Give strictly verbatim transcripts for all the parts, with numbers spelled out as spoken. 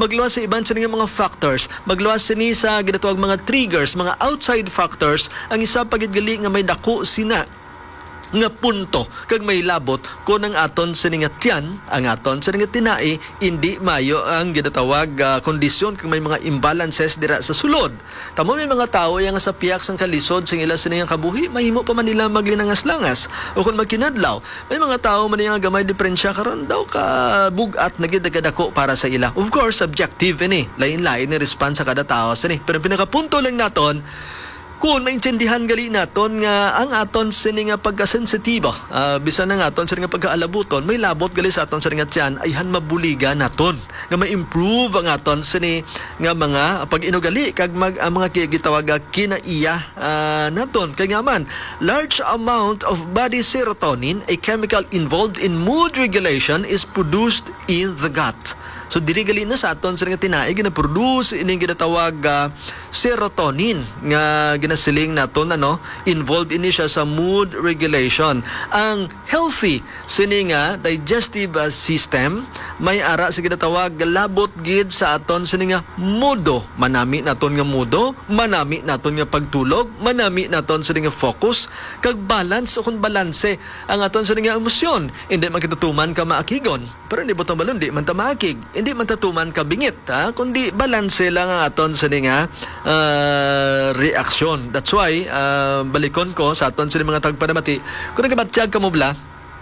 magluwas sa iban sa mga factors, magluwas sini sa ginatawag mga triggers, mga outside factors, ang isa pagidgali nga may dako sina nga punto kag may labot ko ng aton sa nga tiyan, ang aton sa nga tinai, hindi mayo ang ginatawag uh, kondisyon kung may mga imbalances dira sa sulod. Tamo may mga tao yang sa piyak sang kalisod sing ila sining kabuhi, mahimo pa man nila maglinangas-langas. O kung magkinadlaw, may mga tao man nga gamay diferensya karon daw ka bugat nagidagako para sa ila. Of course, subjective ini, lain-lain ni response sa kada tao sini. Pero pinakapunto lang naton, kung maintindihan gali naton nga ang aton sini nga pagkasensitibo, uh, bisan na nga aton sini nga pagkaalabuton, may labot gali sa aton sini nga tiyan ay han mabuliga naton nga ma-improve ang aton sini nga mga pag-inugali kag mag ang mga gitawag kinaiya uh, naton kay nga man large amount of body serotonin, a chemical involved in mood regulation, is produced in the gut. So diri gali na sa aton sa nga tinai gina-produce ining ginatawag uh, serotonin nga ginasiling naton ano, involved ini siya sa mood regulation. Ang healthy sini nga digestive uh, system may ara sa ginatawag labot gid sa aton sini nga modo. Manami naton nga modo, manami naton nga pagtulog, manami naton sini nga focus kag balance o kun balanse ang aton sini nga emosyon. Hindi man kitutuman ka maakigon, pero hindi butang balon di man ta maakig. Hindi man tatuman ka bingit, ha? Kundi balanse lang ang aton sa nga uh, reaksyon. That's why, uh, balikon ko sa aton sa mga tagpanamati, kung nagabatsyag ka mo bla,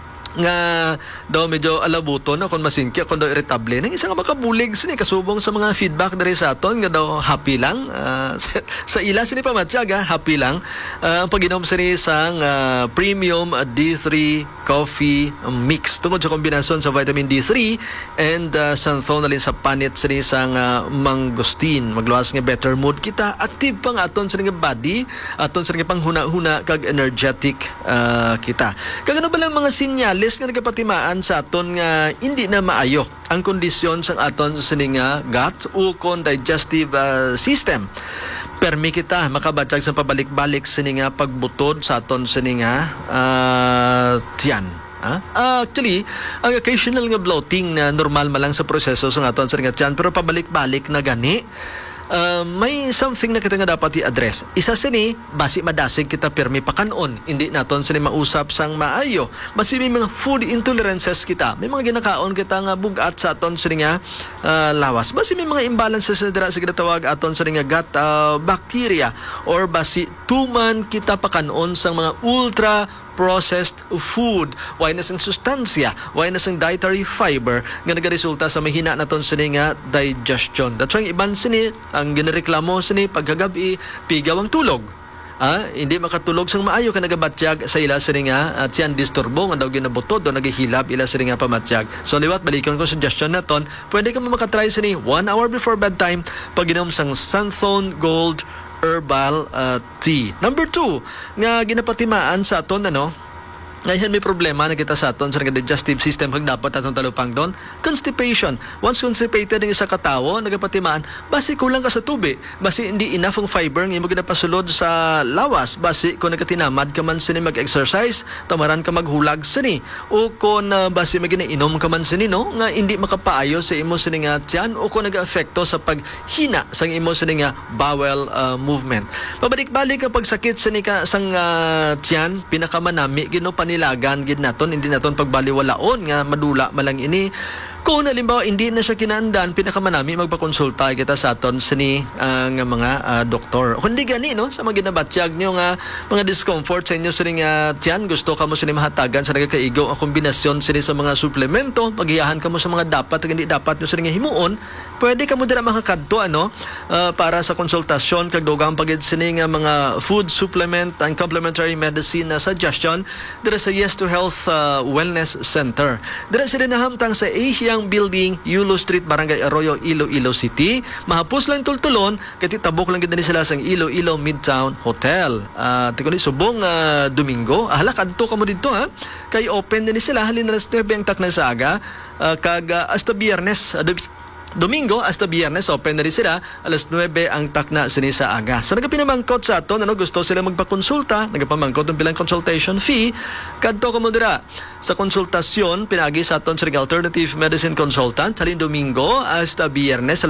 nga daw medyo alabuton na kung masingki kung daw irritable nang isa nga makabulig sini kasubong sa mga feedback dari sa aton nga daw happy lang uh, sa, sa ila sini pamatsyag happy lang uh, ang pag-inom sini sang uh, premium D three coffee mix tungod sa kombinasyon sa vitamin D three and uh, xanthonalin sa panit sini sang uh, mangosteen magluwas nga better mood kita, active pang aton sini nga body, aton sini nga panghuna-huna kag energetic uh, kita. Kag ano ba lang mga sinyal list nga nagapatimaan sa aton nga hindi na maayo ang kondisyon sa aton sini nga gut o kon digestive uh, system. Permi kita makabatyag sa pabalik-balik sini nga pagbutod sa aton sini nga uh, tiyan. Uh, actually, ang occasional nga bloating na normal malang sa proseso sa aton sini nga tiyan, pero pabalik-balik na gani Uh, may something na kita nga dapat i-address. Isa sini, basi madasig kita permi pakanon. Hindi naton sini mausap sang maayo. Basi may mga food intolerances kita. May mga ginakaon kita nga bugat sa aton sini nga uh, lawas. Basi may mga imbalances sa dira sa ginatawag aton sini nga gut uh, bacteria or basi tuman kita pakanon sang mga ultra processed food. Why na sang sustansya, why na sang dietary fiber nga nagaresulta sa mahina naton sini nga digestion. That's why iban sini ang ginareklamo sini pagkagabi pigaw ang tulog. Ah, hindi makatulog sang maayo ka nagabatsyag sa ila sini nga at siyan disturbo nga daw ginabutod do nagihilab ila sini nga pamatsyag. So liwat balikon ko suggestion naton, pwede ka makatry sini one hour before bedtime pag-inom sang Xanthone Gold herbal uh, tea. Number two, nga ginapatimaan sa aton ano, ngayon may problema na kita sa aton sa digestive system kung dapat atong talupang doon, constipation. Once constipated ng isa katawo, nagapatimaan, basi kulang ka sa tubi, basi hindi enough ang fiber ng imo ginapasulod sa lawas, basi kung nagkatinamad ka man sini mag-exercise, tamaran ka maghulag sini, o kung uh, basi magina-inom ka man sini, no, nga hindi makapaayo sa imo sini nga tiyan, o kung nag-afekto sa paghina sa imo sini nga bowel uh, movement. Pabalik-balik kapag sakit sini ka sang uh, tiyan, pinakamanami, gino nilagan gid naton, hindi naton pagbaliwalaon nga madula malang ini. Kung halimbawa hindi na siya kinaandan, pinakamanami magpakonsulta kita sa aton sini uh, nga mga uh, doktor. Kung di gani no, sa mga ginabatsyag nyo nga mga discomfort sa inyo sini nga tiyan, gusto ka mo sini mahatagan sa nagakaigo ang kombinasyon sini sa mga suplemento, paghiyahan ka mo sa mga dapat at hindi dapat nyo sini nga himuon, pwede ka mo dira makakadto ano uh, para sa konsultasyon kag dugang pagid sini nga mga food supplement and complementary medicine na suggestion dira sa Yes to Health uh, Wellness Center. Dira sila nahamtang sa Asia Building, Yulo Street, Barangay Arroyo, Iloilo City. Mahapos lang tultulon, kati tabok lang gid ni sila sang Iloilo Midtown Hotel. Uh, Tiko ni subong uh, Domingo. Ahala kadto ka mo dito ha. Kay open din ni sila halin alas nuwebe ang takna sa aga. Uh, kag uh, hasta Biyernes, uh, Domingo hasta Biyernes open na rin sila alas nuwebe ang takna sini sa aga. So nagapinamangkot sa aton ano gusto sila magpakonsulta, nagapamangkot ang bilang consultation fee kadto ka mo dira sa konsultasyon pinagi sa aton sa alternative medicine consultant halin Domingo hasta Biyernes